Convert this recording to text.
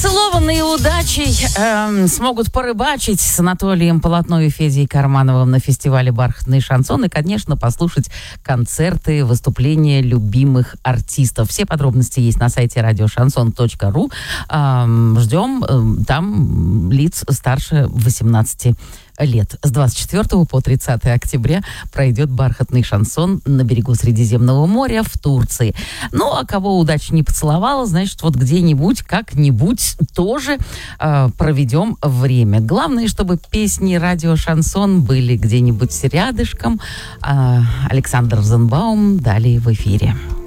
Поцелованные удачей смогут порыбачить с Анатолием Полотно и Федей Кармановым на фестивале «Бархатный шансон» и, конечно, послушать концерты, выступления любимых артистов. Все подробности есть на сайте радиошансон.ру. Ждем там лиц старше 18 лет. С 24 по 30 октября пройдет «Бархатный шансон» на берегу Средиземного моря в Турции. Ну, а кого удача не поцеловала, значит, вот где-нибудь, как-нибудь тоже проведем время. Главное, чтобы песни «Радио Шансон» были где-нибудь рядышком. Александр Розенбаум далее в эфире.